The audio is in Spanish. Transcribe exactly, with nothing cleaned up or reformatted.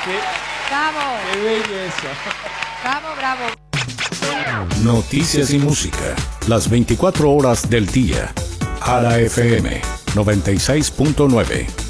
Qué, Bravo. qué belleza. Bravo, bravo. Noticias y música. Las veinticuatro horas del día. Ara F M noventa y seis punto nueve.